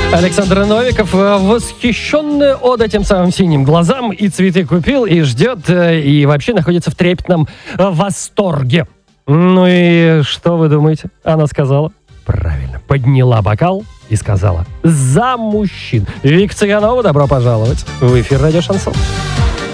Александр Новиков, восхищенный ода тем самым синим глазам, и цветы купил, и ждет, и вообще находится в трепетном восторге. Ну и что вы думаете? Она сказала? Правильно, подняла бокал и сказала: за мужчин. Вика Цыганова, добро пожаловать в эфир «Радио Шансон».